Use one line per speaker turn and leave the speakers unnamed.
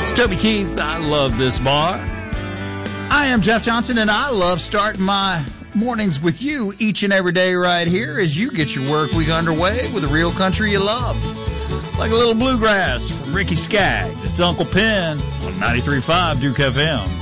Toby Keith, I love this bar. I am Jeff Johnson, and I love starting my mornings with you each and every day right here as you get your work week underway with the real country you love. Like a little bluegrass from Ricky Skaggs. It's Uncle Pen on 93.5 Duke FM.